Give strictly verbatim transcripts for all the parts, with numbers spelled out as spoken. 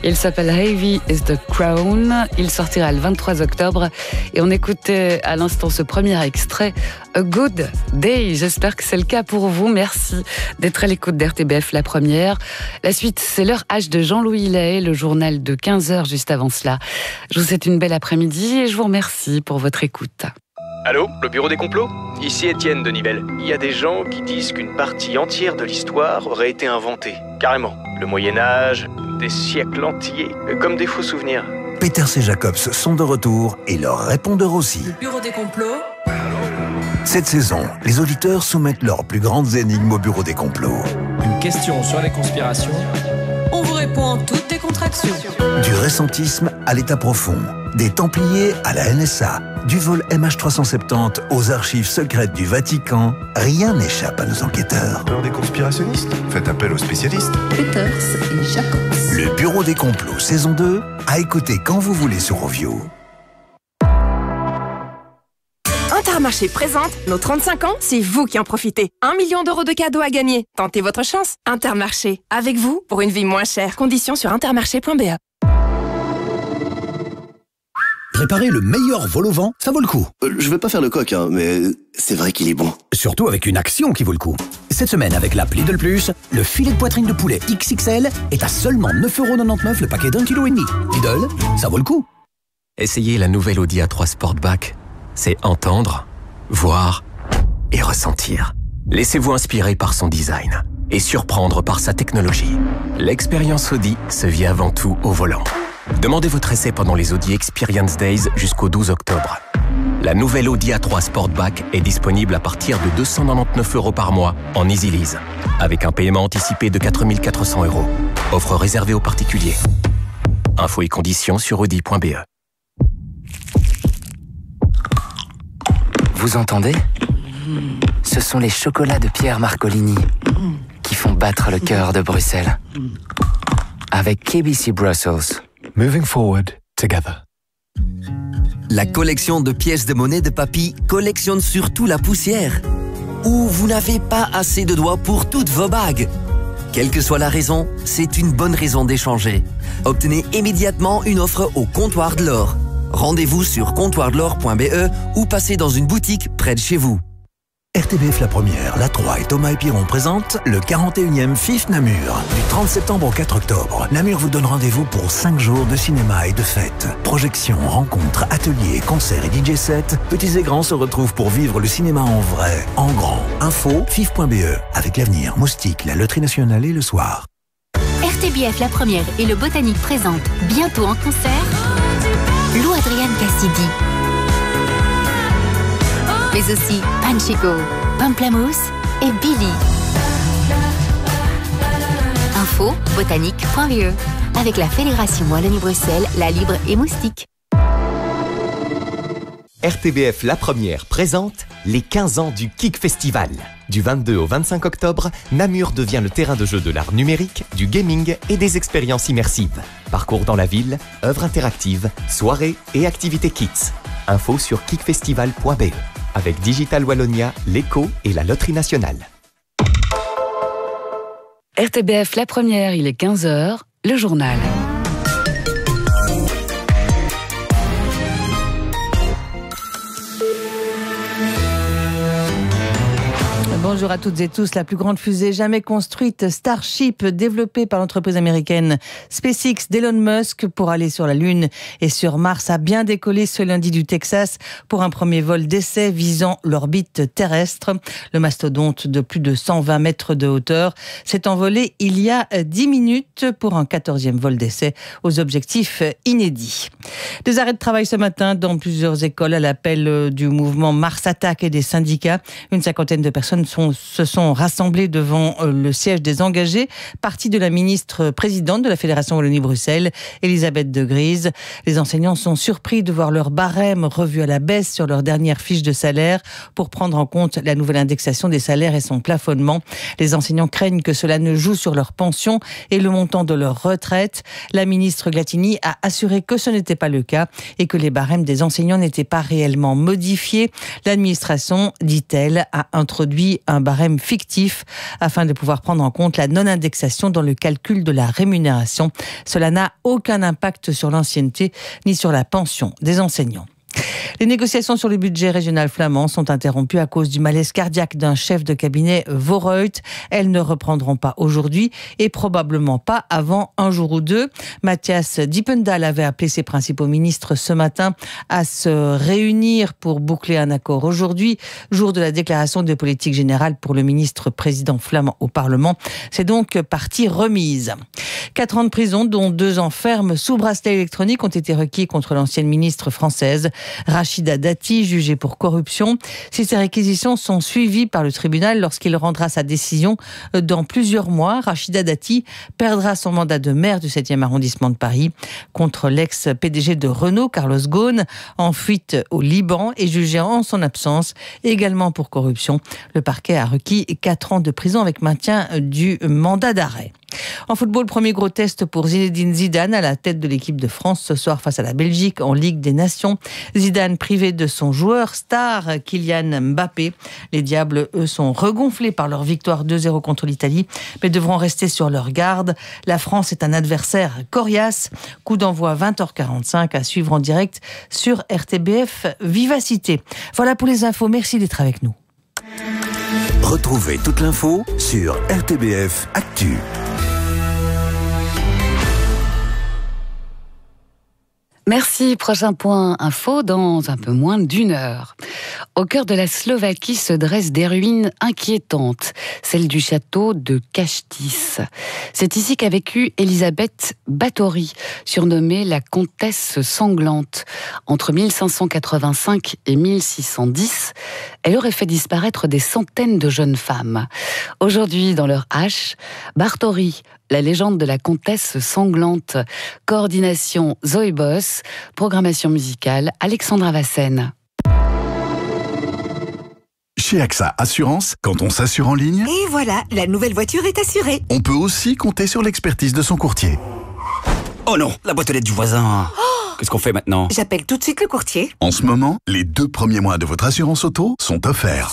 Il s'appelle Heavy is the Crown. Il sortira le vingt-trois octobre. Et on écoutait à l'instant ce premier extrait, A Good Day. J'espère que c'est le cas pour vous. Merci d'être à l'écoute d'R T B F, la première. La suite, c'est l'heure H de Jean-Louis Lahaye, le journal de quinze heures juste avant cela. Je vous souhaite une belle après-midi et je vous remercie pour votre écoute. Allô, le bureau des complots ? Ici Étienne de Nivelles. Il y a des gens qui disent qu'une partie entière de l'histoire aurait été inventée. Carrément. Le Moyen-Âge, des siècles entiers, comme des faux souvenirs. Peters et Jacobs sont de retour et leurs répondeurs aussi. Le bureau des complots. Cette saison, les auditeurs soumettent leurs plus grandes énigmes au bureau des complots. Une question sur les conspirations. On vous répond en toutes tes contractions. Du récentisme à l'état profond, des Templiers à la N S A, du vol M H trois cent soixante-dix aux archives secrètes du Vatican, rien n'échappe à nos enquêteurs. Peur des conspirationnistes ? Faites appel aux spécialistes. Peters et Jacobs. Le bureau des complots, saison deux, à écouter quand vous voulez sur Ovio. Intermarché présente nos trente-cinq ans, c'est vous qui en profitez. Un million d'euros de cadeaux à gagner. Tentez votre chance. Intermarché, avec vous pour une vie moins chère. Conditions sur intermarché point b e. Préparer le meilleur vol au vent, ça vaut le coup. Euh, je vais pas faire le coq, hein, mais c'est vrai qu'il est bon. Surtout avec une action qui vaut le coup. Cette semaine, avec l'app Lidl Plus, le filet de poitrine de poulet X X L est à seulement neuf euros quatre-vingt-dix-neuf le paquet d'un kilo et demi. Lidl, ça vaut le coup. Essayez la nouvelle Audi A trois Sportback. C'est entendre, voir et ressentir. Laissez-vous inspirer par son design et surprendre par sa technologie. L'expérience Audi se vit avant tout au volant. Demandez votre essai pendant les Audi Experience Days jusqu'au douze octobre. La nouvelle Audi A trois Sportback est disponible à partir de deux cent quatre-vingt-dix-neuf euros par mois en Easy Lease, avec un paiement anticipé de quatre mille quatre cents euros. Offre réservée aux particuliers. Infos et conditions sur audi point b e. Vous entendez ? Ce sont les chocolats de Pierre Marcolini qui font battre le cœur de Bruxelles. Avec K B C Brussels. Moving forward together. La collection de pièces de monnaie de papy collectionne surtout la poussière. Ou vous n'avez pas assez de doigts pour toutes vos bagues. Quelle que soit la raison, c'est une bonne raison d'échanger. Obtenez immédiatement une offre au comptoir de l'or. Rendez-vous sur comptoir de l'or point b e ou passez dans une boutique près de chez vous. R T B F la première, la trois et Thomas et Piron présentent le quarante et unième F I F Namur. Du trente septembre au quatre octobre, Namur vous donne rendez-vous pour cinq jours de cinéma et de fêtes. Projections, rencontres, ateliers, concerts et D J sets, petits et grands se retrouvent pour vivre le cinéma en vrai, en grand. Info, F I F point b e. Avec l'avenir, Moustique, la Loterie Nationale et le soir. R T B F la première et le Botanique présentent bientôt en concert Lou Adrian Cassidy. Mais aussi Panchico, Pamplamousse et Billy. Info botanique point b e avec la Fédération Wallonie-Bruxelles, la Libre et Moustique. R T B F La Première présente les quinze ans du Kik Festival. Du vingt-deux au vingt-cinq octobre, Namur devient le terrain de jeu de l'art numérique, du gaming et des expériences immersives. Parcours dans la ville, œuvres interactives, soirées et activités kids. Info sur kik festival point b e. Avec Digital Wallonia, l'Écho et la Loterie Nationale. R T B F La Première, il est quinze heures, le journal. Bonjour à toutes et tous. La plus grande fusée jamais construite, Starship, développée par l'entreprise américaine SpaceX d'Elon Musk pour aller sur la Lune et sur Mars, a bien décollé ce lundi du Texas pour un premier vol d'essai visant l'orbite terrestre. Le mastodonte de plus de cent vingt mètres de hauteur s'est envolé il y a dix minutes pour un quatorzième vol d'essai aux objectifs inédits. Des arrêts de travail ce matin dans plusieurs écoles à l'appel du mouvement Mars Attack et des syndicats. Une cinquantaine de personnes sont se sont rassemblés devant le siège des engagés, parti de la ministre présidente de la Fédération Wallonie-Bruxelles, Elisabeth de Gries. Les enseignants sont surpris de voir leur barème revu à la baisse sur leur dernière fiche de salaire pour prendre en compte la nouvelle indexation des salaires et son plafonnement. Les enseignants craignent que cela ne joue sur leur pension et le montant de leur retraite. La ministre Glatini a assuré que ce n'était pas le cas et que les barèmes des enseignants n'étaient pas réellement modifiés. L'administration, dit-elle, a introduit un barème fictif afin de pouvoir prendre en compte la non-indexation dans le calcul de la rémunération. Cela n'a aucun impact sur l'ancienneté ni sur la pension des enseignants. Les négociations sur le budget régional flamand sont interrompues à cause du malaise cardiaque d'un chef de cabinet Voorhout. Elles ne reprendront pas aujourd'hui et probablement pas avant un jour ou deux. Matthias Diependahl avait appelé ses principaux ministres ce matin à se réunir pour boucler un accord aujourd'hui, jour de la déclaration de politique générale pour le ministre président flamand au Parlement. C'est donc partie remise. Quatre ans de prison, dont deux ans ferme sous bracelet électronique, ont été requis contre l'ancienne ministre française Rachida Dati, jugée pour corruption. Si ces réquisitions sont suivies par le tribunal lorsqu'il rendra sa décision dans plusieurs mois, Rachida Dati perdra son mandat de maire du septième arrondissement de Paris contre l'ex-P D G de Renault, Carlos Ghosn, en fuite au Liban et jugé en son absence, également pour corruption. Le parquet a requis quatre ans de prison avec maintien du mandat d'arrêt. En football, premier gros test pour Zinedine Zidane à la tête de l'équipe de France ce soir face à la Belgique en Ligue des Nations. Zidane privé de son joueur star Kylian Mbappé. Les Diables, eux, sont regonflés par leur victoire deux zéro contre l'Italie, mais devront rester sur leur garde. La France est un adversaire coriace. Coup d'envoi vingt heures quarante-cinq à suivre en direct sur R T B F Vivacité. Voilà pour les infos. Merci d'être avec nous. Retrouvez toute l'info sur R T B F Actu. Merci. Prochain point info dans un peu moins d'une heure. Au cœur de la Slovaquie se dressent des ruines inquiétantes, celle du château de Kachtis. C'est ici qu'a vécu Elisabeth Báthory, surnommée la comtesse sanglante. Entre mille cinq cent quatre-vingt-cinq et mille six cent dix, elle aurait fait disparaître des centaines de jeunes femmes. Aujourd'hui, dans leur hache, Báthory, la légende de la comtesse sanglante. Coordination Zoé Boss, programmation musicale Alexandra Vassen. Chez A X A Assurance, quand on s'assure en ligne... Et voilà, la nouvelle voiture est assurée. On peut aussi compter sur l'expertise de son courtier. Oh non, la boîte aux lettres du voisin. Oh, qu'est-ce qu'on fait maintenant? J'appelle tout de suite le courtier. En ce moment, les deux premiers mois de votre assurance auto sont offerts.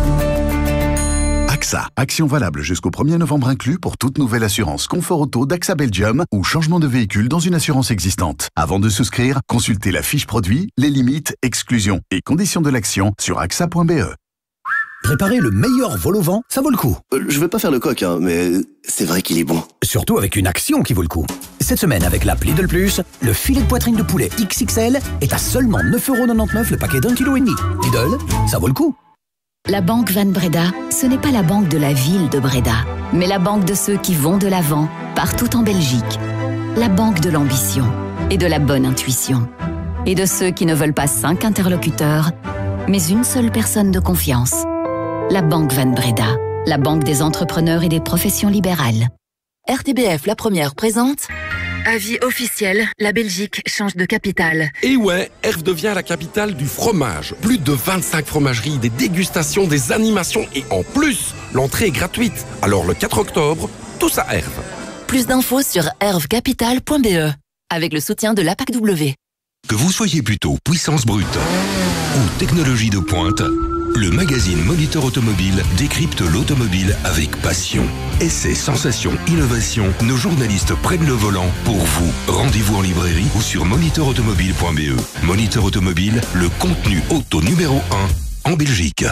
A X A, action valable jusqu'au premier novembre inclus pour toute nouvelle assurance confort auto d'A X A Belgium ou changement de véhicule dans une assurance existante. Avant de souscrire, consultez la fiche produit, les limites, exclusions et conditions de l'action sur A X A point B E. Préparer le meilleur vol au vent, ça vaut le coup. Euh, je vais pas faire le coq, hein, mais c'est vrai qu'il est bon. Surtout avec une action qui vaut le coup. Cette semaine, avec l'app Lidl Plus, le filet de poitrine de poulet X X L est à seulement neuf euros quatre-vingt-dix-neuf le paquet d'un kilo et demi. Lidl, ça vaut le coup. La Banque Van Breda, ce n'est pas la banque de la ville de Breda, mais la banque de ceux qui vont de l'avant, partout en Belgique. La banque de l'ambition et de la bonne intuition. Et de ceux qui ne veulent pas cinq interlocuteurs, mais une seule personne de confiance. La Banque Van Breda, la banque des entrepreneurs et des professions libérales. R T B F La Première présente... Avis officiel, la Belgique change de capitale. Et ouais, Herve devient la capitale du fromage. Plus de vingt-cinq fromageries, des dégustations, des animations et en plus, l'entrée est gratuite. Alors le quatre octobre, tous à Herve. Plus d'infos sur herve capital point B E avec le soutien de l'A P A C W. Que vous soyez plutôt puissance brute ou technologie de pointe, le magazine Moniteur Automobile décrypte l'automobile avec passion. Essais, sensations, innovations, nos journalistes prennent le volant pour vous. Rendez-vous en librairie ou sur moniteur automobile point B E. Moniteur Automobile, le contenu auto numéro un en Belgique.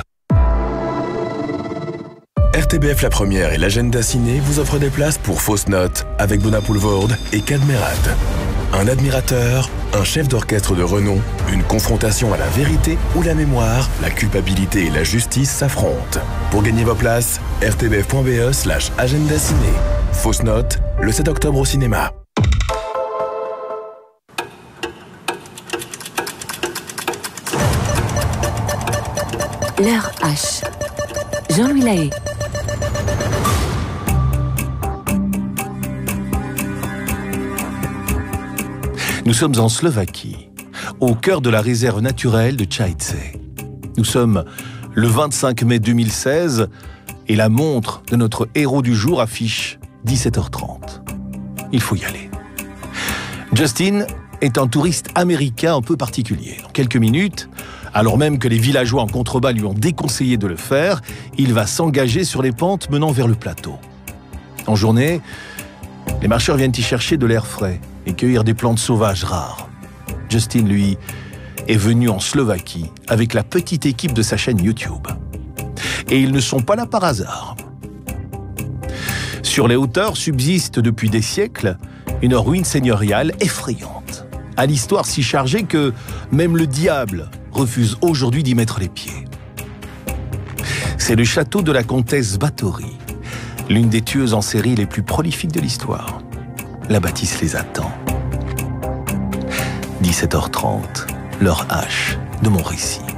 R T B F La Première et l'agenda ciné vous offrent des places pour Fausse Note avec Donna Poulvord et Cadmerat. Un admirateur, un chef d'orchestre de renom, une confrontation à la vérité ou la mémoire, la culpabilité et la justice s'affrontent. Pour gagner vos places, R T B F point B E slash agenda ciné. Fausse Note, le sept octobre au cinéma. L'heure H. Jean-Louis Lahaye. Nous sommes en Slovaquie, au cœur de la réserve naturelle de Čajce. Nous sommes le vingt-cinq mai deux mille seize et la montre de notre héros du jour affiche dix-sept heures trente. Il faut y aller. Justin est un touriste américain un peu particulier. En quelques minutes, Alors même que les villageois en contrebas lui ont déconseillé de le faire, il va s'engager sur les pentes menant vers le plateau. En journée, les marcheurs viennent y chercher de l'air frais et cueillir des plantes sauvages rares. Justin, lui, est venu en Slovaquie avec la petite équipe de sa chaîne YouTube. Et ils ne sont pas là par hasard. Sur les hauteurs subsiste depuis des siècles une ruine seigneuriale effrayante, à l'histoire si chargée que même le diable refuse aujourd'hui d'y mettre les pieds. C'est le château de la comtesse Báthory, l'une des tueuses en série les plus prolifiques de l'histoire. La bâtisse les attend. dix-sept heures trente, l'heure H de mon récit.